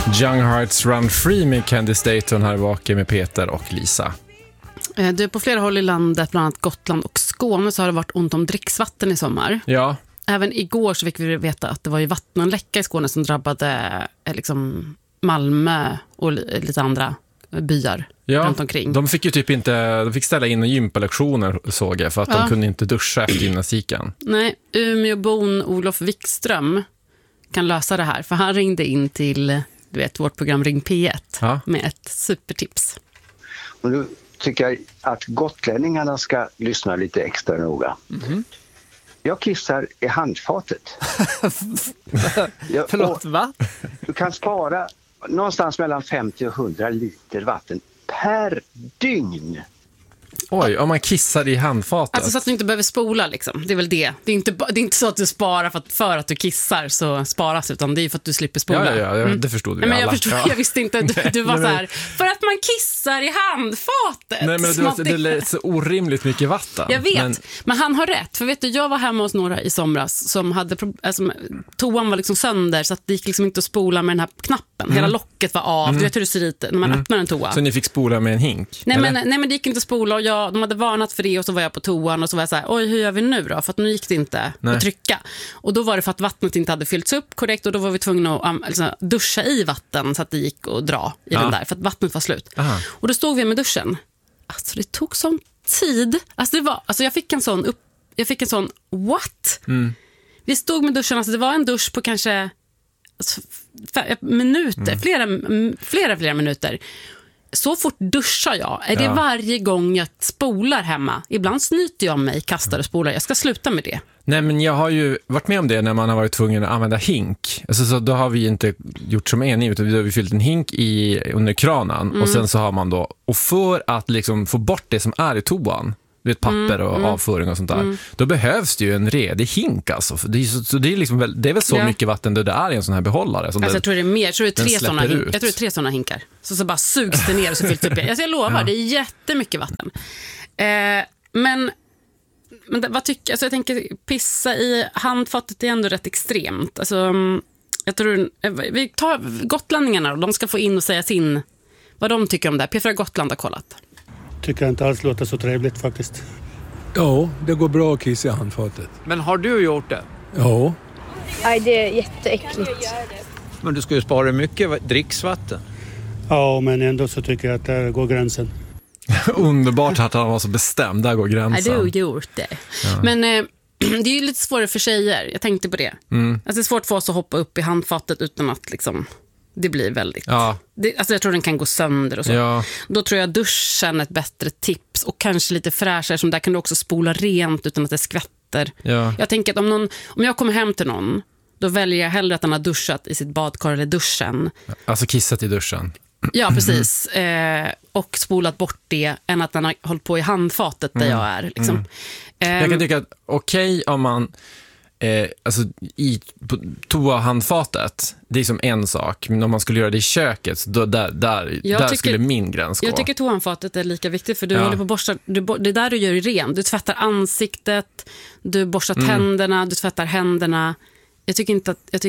Young Hearts Run Free med Candy Staton här vaken med Peter och Lisa. Det är på flera håll i landet, bland annat Gotland och Skåne, så har det varit ont om dricksvatten i sommar. Ja. Även igår så fick vi veta att det var ju vattenläcka i Skåne som drabbade liksom Malmö och lite andra byar runt omkring. De fick ju typ inte, de fick ställa in gympalektioner såg jag, för att de kunde inte duscha efter gymnastiken. Nej, Umeåbon Olof Wikström kan lösa det här, för han ringde in till vårt program Ring P1 med ett supertips. Och nu tycker jag att gotlänningarna ska lyssna lite extra noga. Mm-hmm. Jag kissar i handfatet. Förlåt, va? Du kan spara någonstans mellan 50 och 100 liter vatten per dygn. Oj, om man kissar i handfatet. Alltså så att du inte behöver spola liksom. Det är väl det. Det är inte så att du sparar för att du kissar så sparas, utan det är för att du slipper spola. Ja, det förstod vi alla. Jag visste inte. Du var så här, för att man kissar i handfatet. Nej, men det lät så orimligt mycket vatten. Jag vet, men han har rätt. För vet du, jag var hemma hos några i somras som hade toan var liksom sönder, så att det gick liksom inte att spola med den här knappen. Hela locket var av. Du vet hur det ser ut när man öppnar en toa. Så ni fick spola med en hink? Nej, men det gick inte att spola, och de hade varnat för det, och så var jag på toan och så var jag så här, oj, hur gör vi nu då? För att nu gick det inte att trycka. Och då var det för att vattnet inte hade fyllts upp korrekt, och då var vi tvungna att duscha i vatten så att det gick att dra i den där, för att vattnet var slut. Aha. Och då stod vi med duschen. Alltså det tog sån tid. Jag fick en sån what? Vi stod med duschen, alltså det var en dusch på kanske minuter, flera minuter. Så fort duschar jag. Är det varje gång jag spolar hemma? Ibland snyter jag mig, kastar och spolar. Jag ska sluta med det. Nej, men jag har ju varit med om det när man har varit tvungen att använda hink. Alltså, så då har vi inte gjort som en, utan vi har fyllt en hink under kranen. Och sen så har man då, och för att liksom få bort det som är i toan, du vet, papper och avföring och sånt där, då behövs det ju en redig hink alltså. Det är väl så mycket vatten det är i en sån här behållare. Jag tror det är mer, jag tror det är 3 såna hinkar. Så bara sugs det ner och så fylls det upp. Jag lovar, det är jättemycket vatten. Men vad tycker jag tänker, pissa i handfatet är ändå rätt extremt. Alltså, jag tror vi tar gotlänningarna och de ska få in och säga vad de tycker om det. P4 Gotland har kollat. Tycker jag inte alls låter så trevligt faktiskt. Ja, det går bra att kissa i handfatet. Men har du gjort det? Ja. Nej, det är jätteäckligt. Men du ska ju spara mycket dricksvatten. Ja, men ändå så tycker jag att där går gränsen. Underbart att han var så bestämd, där går gränsen. Nej, du har gjort det. Ja. Men det är ju lite svårare för tjejer, jag tänkte på det. Alltså, det är svårt för oss att hoppa upp i handfatet utan att liksom, det blir väldigt... Ja. Jag tror den kan gå sönder och så. Ja. Då tror jag duschen är ett bättre tips, och kanske lite fräschare, som där kan du också spola rent utan att det skvätter. Ja. Jag tänker att om jag kommer hem till någon, då väljer jag hellre att den har duschat i sitt badkar eller duschen. Alltså kissat i duschen. Ja, precis. Och spolat bort det, än att den har hållit på i handfatet där jag är. Liksom. Jag kan tycka att okej, om man alltså på toahandfatet, det är som en sak, men om man skulle göra det i köket, då där skulle min gräns gå. Jag tycker toahandfatet är lika viktigt, för du håller på att borsta, det är där du gör ren. Du tvättar ansiktet, du borstar tänderna, du tvättar händerna. Jag tycker inte att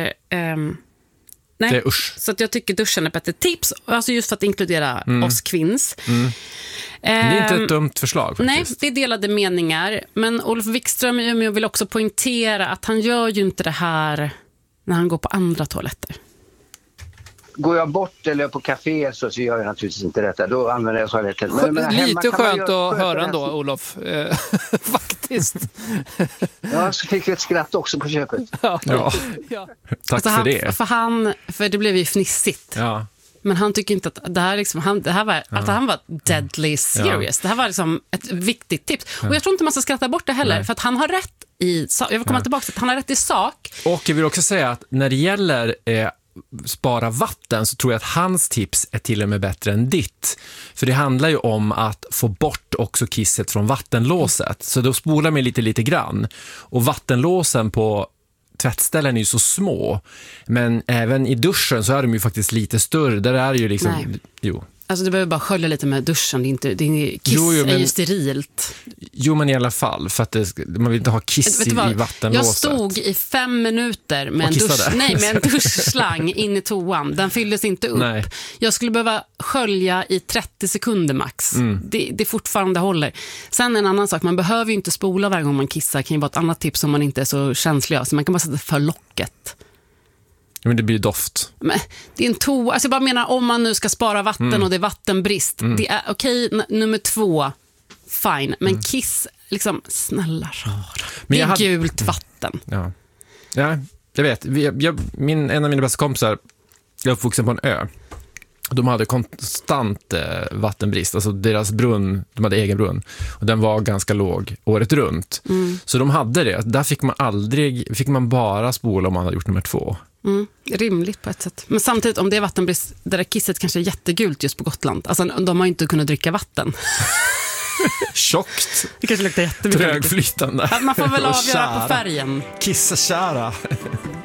nej, så att jag tycker duschen är bättre tips, alltså just för att inkludera oss kvinns. Det är inte ett dumt förslag faktiskt. Nej, det är delade meningar, men Olof Wikström vill också poängtera att han gör ju inte det här när han går på andra toaletter. Går jag bort eller på café så gör jag naturligtvis inte detta. Då använder jag toaletten. Men lite skönt att höra ändå, Olof. Faktiskt. Ja, så fick vi ett skratt också på köpet. Ja. Tack för det. För det blev ju fnissigt. Ja. Men han tycker inte att det här liksom, han var deadly serious. Det här var liksom ett viktigt tips. Och jag tror inte man ska skratta bort det heller. För att han har rätt i sak. Jag vill komma tillbaka till att han har rätt i sak. Och jag vill också säga att när det gäller spara vatten, så tror jag att hans tips är till och med bättre än ditt. För det handlar ju om att få bort också kisset från vattenlåset. Så då spolar man lite grann. Och vattenlåsen på tvättställen är ju så små. Men även i duschen så är de ju faktiskt lite större. Där är ju liksom... Alltså du behöver bara skölja lite med duschen. Det är kiss är ju sterilt. Jo, men i alla fall. För att man vill inte ha kiss i vattenlåset. Jag stod i 5 minuter med en duschslang in i toan. Den fylldes inte upp. Nej. Jag skulle behöva skölja i 30 sekunder max. Det fortfarande håller. Sen en annan sak. Man behöver ju inte spola varje gång man kissar. Det kan ju vara ett annat tips om man inte är så känslig av. Så man kan bara sätta för locket. Men det blir doft. Men det är en toa. Alltså jag bara menar, om man nu ska spara vatten och det är vattenbrist. Det är okej, nummer 2, fine. Men kiss, liksom, snälla rara. Det är gult vatten. Ja, jag vet. En av mina bästa kompisar, jag är uppvuxen på en ö. De hade konstant vattenbrist. Alltså deras brunn, de hade egen brunn. Och den var ganska låg året runt. Så de hade det. Där fick man bara spola om man hade gjort nummer 2. Rimligt på ett sätt. Men samtidigt, om det är vattenbrist, det där kisset kanske är jättegult just på Gotland. Alltså de har inte kunnat dricka vatten. Tjockt. Det kanske luktar jättemycket. Trögflytande. Man får väl avgöra på färgen. Kissakära.